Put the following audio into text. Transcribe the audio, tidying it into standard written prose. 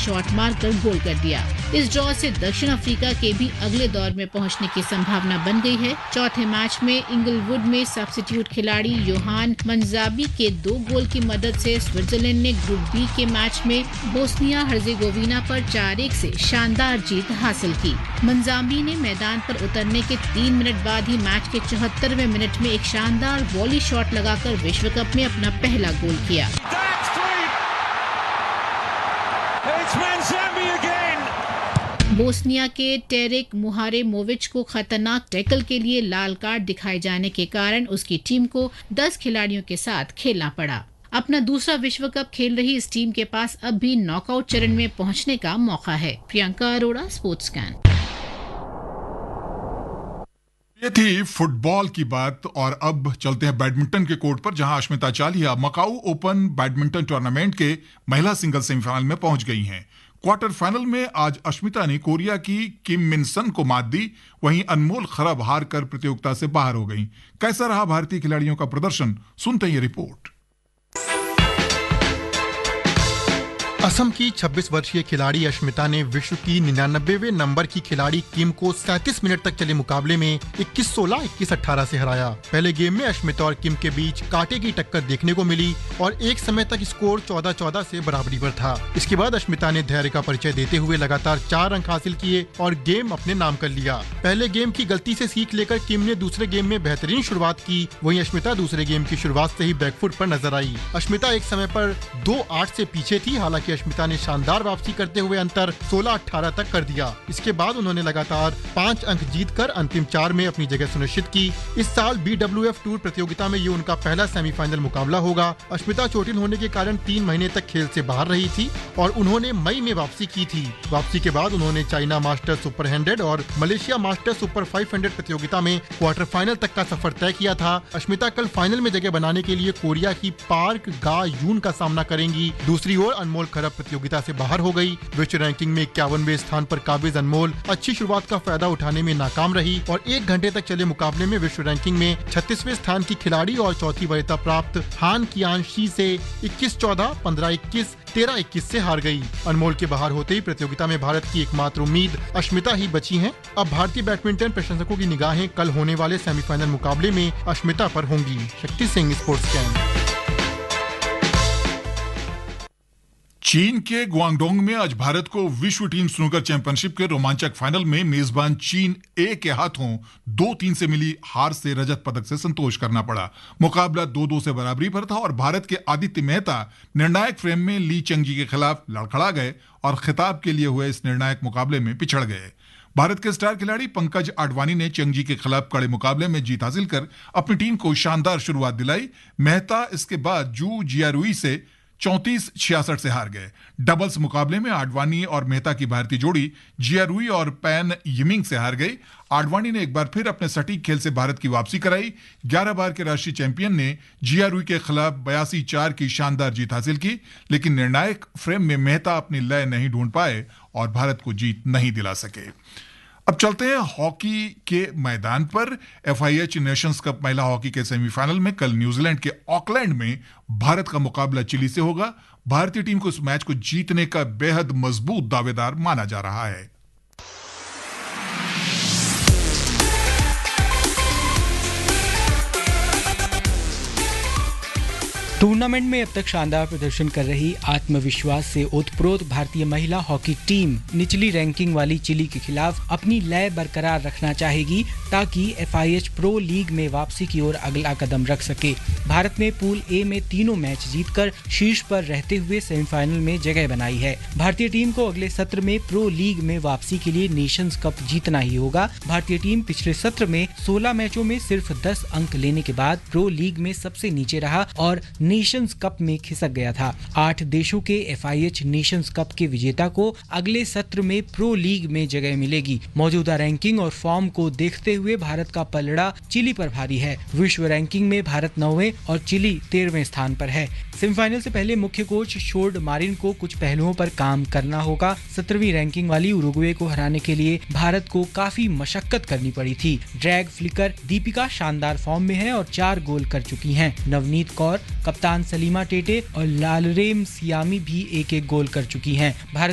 Shot मारकर गोल कर दिया। इस ड्रॉ से दक्षिण अफ्रीका के भी अगले दौर में पहुंचने की संभावना बन गई है। चौथे मैच में इंगलवुड में सब्स्टिट्यूट खिलाड़ी योहान मंजाबी के 2 गोल की मदद से स्विट्जरलैंड ने ग्रुप बी के मैच में बोस्निया हर्जेगोविना पर 4-1 से शानदार जीत हासिल की। मंजाबी ने मैदान पर उतरने के 3 मिनट बाद ही मैच के 74वें मिनट में एक शानदार वॉली शॉट लगाकर विश्व कप में अपना पहला गोल किया। बोस्निया के टेरेक मुहारेमोविच को खतरनाक टैकल के लिए लाल कार्ड दिखाए जाने के कारण उसकी टीम को 10 खिलाड़ियों के साथ खेलना पड़ा। अपना दूसरा विश्व कप खेल रही इस टीम के पास अब भी नॉकआउट चरण में पहुंचने का मौका है। Priyanka Arora, sports scan. ये थी फुटबॉल की बात और अब चलते हैं बैडमिंटन के कोर्ट पर, जहां Ashmita Chaliha Macau open badminton tournament के महिला सिंगल सेमीफाइनल में पहुंच गई हैं। क्वार्टर फाइनल में आज अश्मिता ने कोरिया की किम मिन सन को मात दी, वहीं अनमोल खरब हार कर प्रतियोगिता से बाहर हो गईं। कैसा रहा भारतीय खिलाड़ियों का प्रदर्शन, सुनते हैं ये रिपोर्ट। असम की 26 वर्षीय खिलाड़ी अश्मिता ने विश्व की 99वें नंबर की खिलाड़ी किम को 37 मिनट तक चले मुकाबले में 21-16, 21-18 से हराया। पहले गेम में अश्मिता और किम के बीच कांटे की टक्कर देखने को मिली और एक समय तक स्कोर 14-14 से बराबरी पर था। इसके बाद अश्मिता ने धैर्य का परिचय देते हुए लगातार 4 अंक हासिल किए और गेम अपने नाम कर लिया। पहले गेम की गलती से सीख लेकर किम ने दूसरे गेम में बेहतरीन शुरुआत की, वहीं अश्मिता दूसरे गेम की शुरुआत से ही बैकफुट पर नजर आई। अश्मिता एक समय पर 2-8 से पीछे थी, हालांकि अश्मिता ने शानदार वापसी करते हुए अंतर 16-18 तक कर दिया। इसके बाद उन्होंने लगातार 5 अंक जीतकर अंतिम 4 में अपनी जगह सुनिश्चित की। इस साल BWF टूर प्रतियोगिता में ये उनका पहला सेमीफाइनल मुकाबला होगा। अश्मिता चोटिल होने के कारण 3 महीने तक खेल से बाहर रही थी और उन्होंने मई में वापसी की थी। वापसी के बाद उन्होंने चाइना मास्टर सुपर 100 और मलेशिया मास्टर सुपर 500 प्रतियोगिता में क्वार्टर फाइनल तक का सफर तय किया था। अश्मिता कल फाइनल में जगह बनाने के लिए कोरिया की पार्क गा यून का सामना करेंगी। दूसरी ओर अनमोल खरब प्रतियोगिता से बाहर हो गई। विश्व रैंकिंग में 51वें स्थान पर काबिज अनमोल अच्छी शुरुआत का फायदा उठाने में नाकाम रही और 1 घंटे तक चले मुकाबले में विश्व रैंकिंग में 36वें स्थान की खिलाड़ी और चौथी वरीयता प्राप्त हान कियांशी से 21-14, 15-21, 13-21 से हार गई। अनमोल के बाहर होते ही प्रतियोगिता में भारत की एकमात्र उम्मीद अश्मिता ही बची हैं। अब भारतीय बैडमिंटन प्रशंसकों की निगाहें कल होने वाले सेमीफाइनल मुकाबले में अश्मिता पर होंगी। Shakti Singh, sports scan. चीन के ग्वांगडोंग में आज भारत को विश्व टीम स्नूकर चैंपियनशिप के रोमांचक फाइनल में मेजबान चीन ए के हाथों 2-3 से मिली हार से रजत पदक से संतोष करना पड़ा। मुकाबला 2-2 से बराबरी पर था और भारत के आदित्य मेहता निर्णायक फ्रेम में ली चंगजी के खिलाफ लड़खड़ा गए और खिताब के लिए हुए इस निर्णायक मुकाबले में पिछड़ गए। भारत के स्टार खिलाड़ी पंकज आडवाणी ने चंगजी के खिलाफ कड़े मुकाबले में जीत हासिल कर अपनी टीम को शानदार शुरुआत दिलाई। मेहता इसके बाद जू जियारुई से 34-66 से हार गए। डबल्स मुकाबले में आडवाणी और मेहता की भारतीय जोड़ी जियारुई और पैन यिमिंग से हार गई। आडवाणी ने एक बार फिर अपने सटीक खेल से भारत की वापसी कराई। 11 बार के राष्ट्रीय चैंपियन ने जियारुई के खिलाफ 82-4 की शानदार जीत हासिल की, लेकिन निर्णायक फ्रेम में मेहता अपनी लय नहीं ढूंढ पाए और भारत को जीत नहीं दिला सके। अब चलते हैं हॉकी के मैदान पर। FIH नेशंस कप महिला हॉकी के सेमीफाइनल में कल न्यूजीलैंड के ऑकलैंड में भारत का मुकाबला चिली से होगा। भारतीय टीम को इस मैच को जीतने का बेहद मजबूत दावेदार माना जा रहा है। टूर्नामेंट में अब तक शानदार प्रदर्शन कर रही आत्मविश्वास से ओतप्रोत भारतीय महिला हॉकी टीम निचली रैंकिंग वाली चिली के खिलाफ अपनी लय बरकरार रखना चाहेगी ताकि FIH प्रो लीग में वापसी की ओर अगला कदम रख सके। भारत ने पूल ए में तीनों मैच जीतकर शीर्ष पर रहते हुए सेमीफाइनल में जगह बनाई है। भारतीय टीम को अगले सत्र में प्रो लीग में वापसी के लिए नेशंस कप जीतना ही होगा। भारतीय टीम पिछले सत्र में 16 मैचों में सिर्फ 10 अंक लेने के बाद प्रो लीग में सबसे नीचे रहा और नेशंस कप में खिसक गया था। 8 देशों के FIH नेशंस कप के विजेता को अगले सत्र में प्रो लीग में जगह मिलेगी। मौजूदा रैंकिंग और फॉर्म को देखते हुए भारत का पलड़ा चिली पर भारी है। विश्व रैंकिंग में भारत 9वें और चिली 13वें स्थान पर है। सेमीफाइनल से पहले मुख्य कोच शोर्ड मारिन को कुछ पहलुओं पर काम करना होगा। 17वीं रैंकिंग वाली उरुग्वे को हराने के लिए भारत को काफी मशक्कत करनी पड़ी थी। ड्रैग फ्लिकर दीपिका शानदार फॉर्म में है और 4 गोल कर चुकी हैं। नवनीत कौर, कप्तान सलीमा टेटे और लालरेम सियामी भी एक-एक गोल कर चुकी हैं। भारत